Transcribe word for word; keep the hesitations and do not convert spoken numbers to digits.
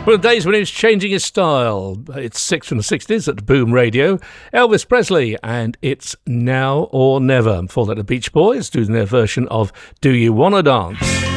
Well, the days when he was changing his style. It's six from the sixties at Boom Radio. Elvis Presley, and it's Now or Never. Before that, the Beach Boys doing their version of Do You Wanna Dance?